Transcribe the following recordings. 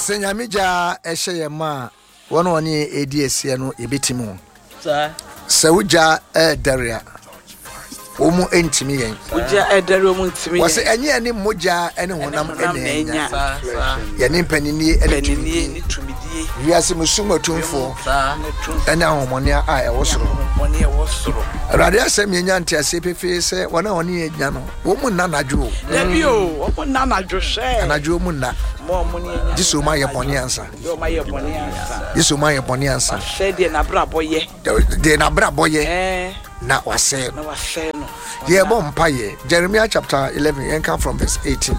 Senyamija Esheye ma one one ADS no ebetimu. Sawuja Daria. Omu entimi yen. Uja edere omu ntimi. Wase enye ani moja ene honam ene. Ya ni panini ene ni tumidie. Wiase musuma tumfo. Ene ahomonia a ewosoro. Rade asem yenya ntia sepefe se wona woni enya no. Wo mu na nadwo. Dabi o, wo na nadwo hye. Nadwo mu na. Mo mu ni enya. Jiso ma ye boni ansa. Yo ma ye boni ansa. Jiso ma ye boni ansa. Hye de na bra boye. De na bra boye. Na wase no. Yeah, bompaye. Jeremiah chapter 11, enka from verse 18.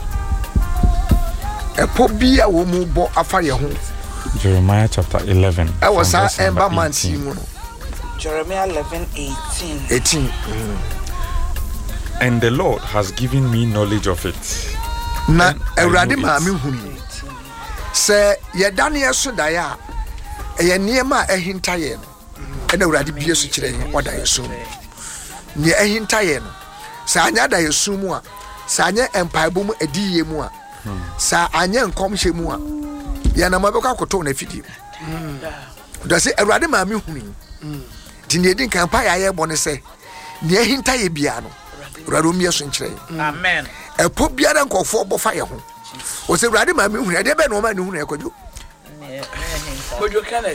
Epobia wo mu bo afa ye ho. Jeremiah chapter 11. I was a ember man see mu. Jeremiah 11:18. 18. And the Lord has given me knowledge of it. Na Ewrade ma me hunu. Se ye Daniel so da ya ye niema ehinta ye no. E na Ewrade bie so kire ye oda ye so. Ni ehinta ye no. Sa anya da ye so mu a, sa anya empaibo mu adiye mu a. Sa anya nkom hye mu a. Ye na mabeka akoto na fidi. Do se Ewrade ma me hunu. Di ne din kan pa ya ye bone se. Ni ehinta ye bia no. Ewrade o mie so nkire. Amen. Epo biara nkofo bofa ye ho. O se Ewrade ma me hunu e de be no ma ne hunu e kodwo. Kodwo Kenneth.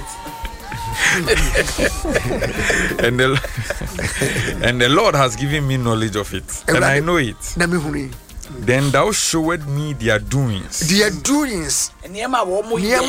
and the Lord has given me knowledge of it, and I know it. Then thou showed me their doings. Their doings. Niema wo mu ye.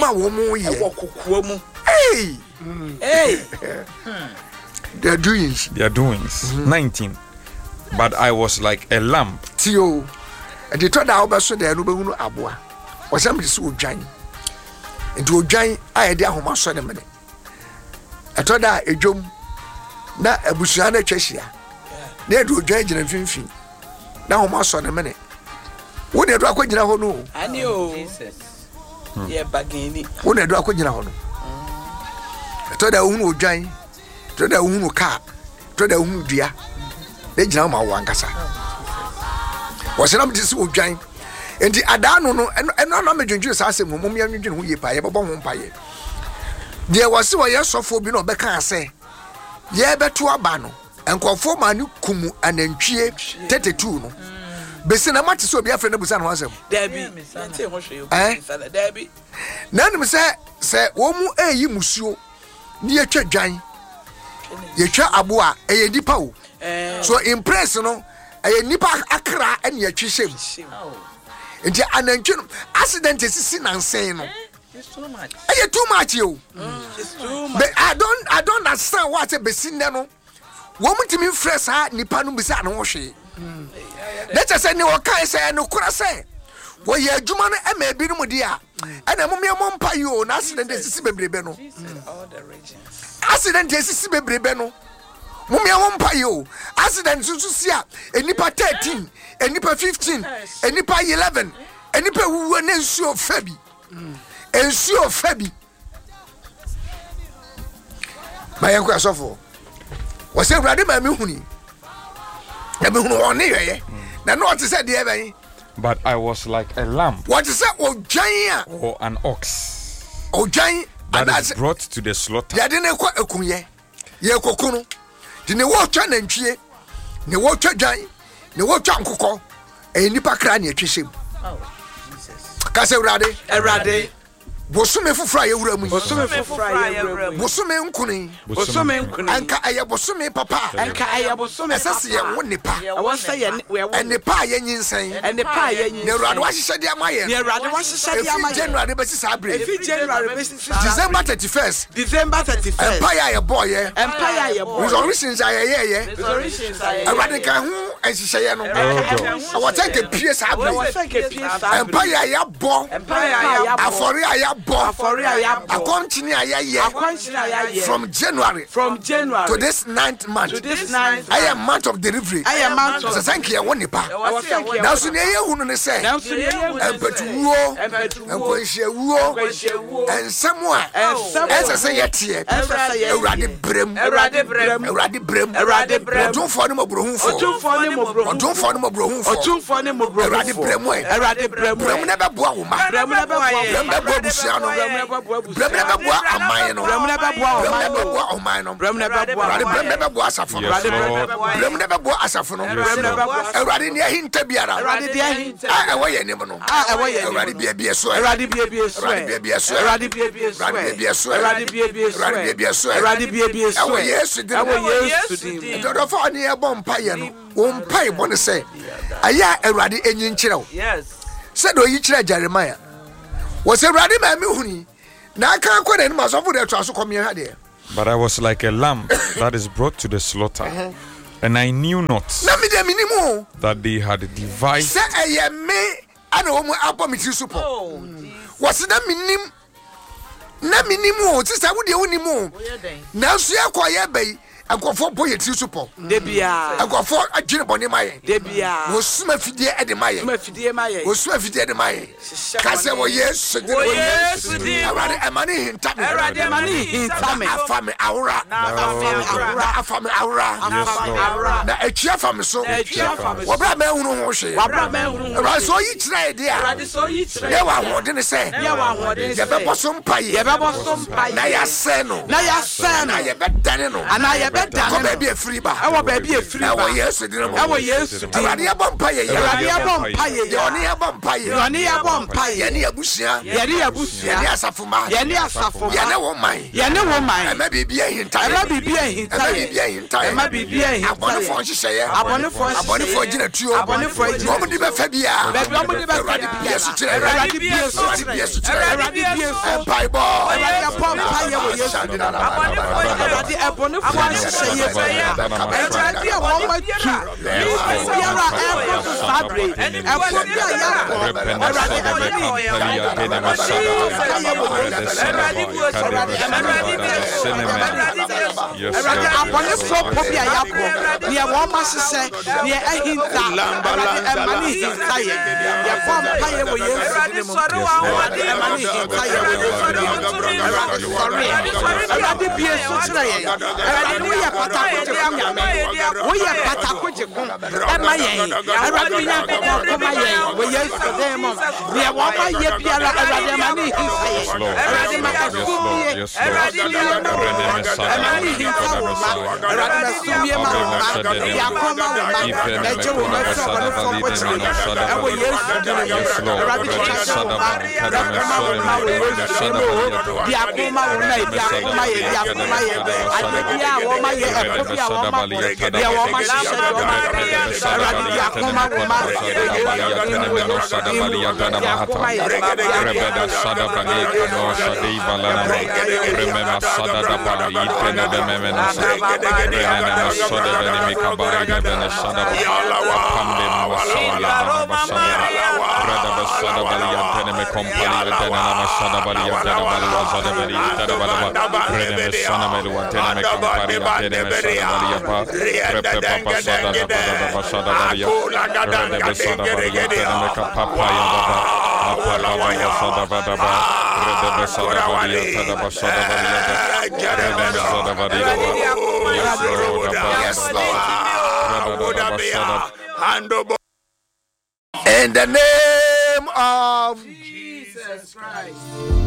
Hey. Hey. Their doings. 19. But I was like a lamp. Tio. And they told our basso there no be aboa. Or somebody so giant. Into giant I dey homa so na mene. Atoda ejom na abusua na twahia. Na edu giant gina finfin. Na homa so na mene. Wo na edu akogina ho no. Ani o. Jesus. Ye bagini. Wo na edu akogina ho no. Atoda hunu giant. Atoda hunu ka. Atoda hunu dua. Na gina ma wankasa. Wasena mtisi odwan enti adano no eno na medwendwe sa asem mo me anwendwe ho ye pa ye bebo ho mpa ye de wase wo ye sofo bi no beka ase ye beto aba no enkofo ma ne kumu anantwie 32 no besi na mate so obi afre na busa no asem dabi nti ho hwe yo dabi na nim se wo mu eyi musuo ni ye twa dwan ye twa aboa eye dipa o so impress no aye nipa akra ene atwishem enti anantwe accident esisi nansen no it's too much aye too much yo it's too much but I don't understand what e besi ne no wo mutimi fresh ha nipa no bisa na wo hwe let us say ni wo kai say no kura say wo ye adwuma no e ma bi no mudi a ena momia mompa yo na accident esisi bebrebe no all the regions accident esisi bebrebe no mumia wompa yo accident susu sia enipa 13 enipa 15 enipa 11 enipa wuwa na nsuo fabi ensuo fabi bayanko asofo wose Ewrade ma me huni na me hunu one yeye na no what say dey ben but I was like a lamp. What is that odwan or an ox odwan that is brought to the slaughter. ya de ne kwa ekunye ye kokunu ne wo twa nantwie ne wo twa dwan ne wo twa nkokɔ enipa kra ne atwehye Jesus ka se Ewrade bosome fufura ye wura mu bosome nkuni anka aye bosome papa anka aye bosome esase ye wo nipa awose ye enipa ye nyinsen enipa ye ne Ewrade wa hyehyɛ de amaye ne Ewrade wa hyehyɛ de amaye January besi sabre January besi December 31st empire ye boy ye resurrections aye Ewrade kan ho ehyehyɛ ye no awota ke pie sabre empire ye bo afori aye yɛbɔ akɔnkyene a yɛyɛ from January to this 9th month ɛyɛ month of delivery sɛ sɛ nka yɛwɔ nipa nanso ne yɛhunu ne sɛ ɛmpɛtuwuo nkwanhyiawuo ɛnsɛm a ɛsɛ sɛ yɛteɛ Awurade brɛm ɔdomfoɔ no mɔborɔhumfoɔ Awurade brɛm brɛm na bɛboa wo ma brɛm bɛboa abusua no brɛm na bɛboa aman no brɛm na bɛboa ɔman no brɛm na bɛboa asafo no brɛm na bɛboa asafo no Awurade ne ahinta biara ɛwɔ yɛ nim no Awurade biabie so ɛwɔ Yesu din dɔdɔfo ne yɛbɔ mpayɛ no wo mpae bɔ ne sɛ ɛyɛ a Awurade enyi nkyerɛ wo sɛ de oyi kyerɛ Jeremiah wɔ sɛ Awurade ma me huni na aka akɔ n'anim asɔfo de atwa so kɔmeɛ ha deɛ. But I was like a lamb that is brought to the slaughter, and I knew not that they had devised. Sɛ ɛyɛ me ana wɔn abɔ me tiri so pɔ wɔ se na minim o sisa wo deɛ wonim o nanso yɛkɔ yɛba yi akɔfo bɔ yɛ tiri so pɔ akɔfo adwene bɔne ma yɛn wɔsoma fidie de ma yɛn wɔsoma fidie de ma yɛn ka sɛ wɔ Yesu de Awurade ɛma ne hinta me afa me awora na akyi afa me so wɔbra mahunu ho hwee Awurade sɛ ɔyi kyerɛ yɛ deɛ a yɛwɔ ahoɔdene sɛ yɛbɛbɔ so mpaeɛ na yɛasɛe no na yɛbɛdane no Come baby a free bar. Our baby a free bar. Yes, our yes. Rania Bompire, Rania Bompire, Yonia Bompire, Yonia Bompire, Yania Busia, Yania Busia, Safuma, Yania Safuma, Yana woman, Yana woman, maybe be a hint, maybe be a hint, maybe be a hint. I want to forge say, I want to forge in a two, I want to forge Nobody Fabia, nobody yes, we are patakoje kum ema yen Awurade nya kokoma yen we yesterday mom we are one by ye biara Awurade ma ni hisaye Awurade ma kasumie Awurade ma ni hisaye Awurade ma sumie ma ya koma ma eje wo ma so ba no fo pochi e we yesterday Awurade cha so ba ya koma wo na ya koma ye adia wo ma ye ekobia wo ma ya wo ma sha do ma Awurade ya koma wo ma in the name of Jesus Christ.